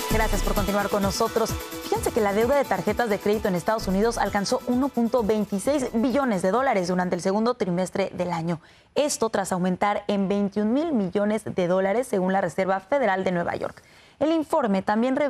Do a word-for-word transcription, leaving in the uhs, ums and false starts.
Gracias por continuar con nosotros. Fíjense que la deuda de tarjetas de crédito en Estados Unidos alcanzó uno punto veintiséis billones de dólares durante el segundo trimestre del año. Esto tras aumentar en veintiún mil millones de dólares según la Reserva Federal de Nueva York. El informe también revela